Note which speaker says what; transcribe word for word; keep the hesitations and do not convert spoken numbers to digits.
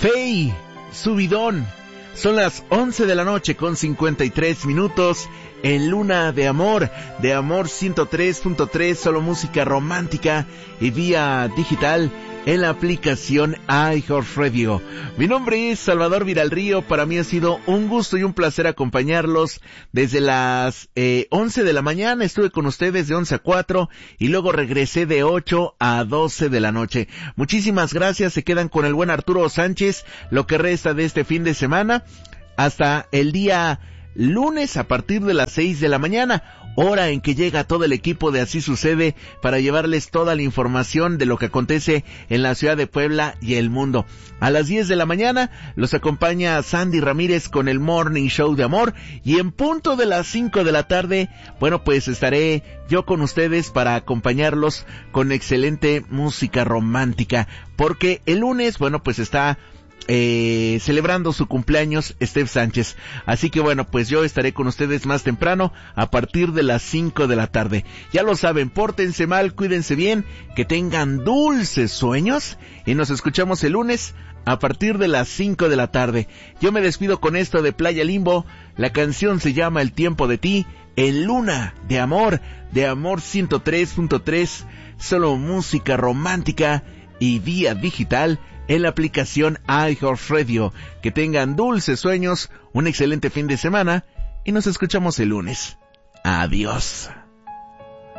Speaker 1: Fey, subidón. Son las once de la noche con cincuenta y tres minutos en Luna de Amor, de Amor ciento tres punto tres, solo música romántica y vía digital en la aplicación iHeartRadio. Mi nombre es Salvador Viralrío, para mí ha sido un gusto y un placer acompañarlos desde las eh, once de la mañana, estuve con ustedes de once a cuatro y luego regresé de ocho a doce de la noche. Muchísimas gracias, se quedan con el buen Arturo Sánchez lo que resta de este fin de semana hasta el día lunes a partir de las seis de la mañana, hora en que llega todo el equipo de Así Sucede para llevarles toda la información de lo que acontece en la ciudad de Puebla y el mundo. A las diez de la mañana los acompaña Sandy Ramírez con el Morning Show de Amor y en punto de las cinco de la tarde, bueno, pues estaré yo con ustedes para acompañarlos con excelente música romántica, porque el lunes, bueno, pues está Eh, celebrando su cumpleaños Steph Sánchez, así que bueno, pues yo estaré con ustedes más temprano a partir de las cinco de la tarde. Ya lo saben, pórtense mal, cuídense bien, que tengan dulces sueños y nos escuchamos el lunes a partir de las cinco de la tarde. Yo me despido con esto de Playa Limbo, la canción se llama El Tiempo de Ti, en Luna de Amor, de Amor ciento tres punto tres, solo música romántica y vía digital en la aplicación iHeartRadio. Que tengan dulces sueños, un excelente fin de semana y nos escuchamos el lunes. Adiós.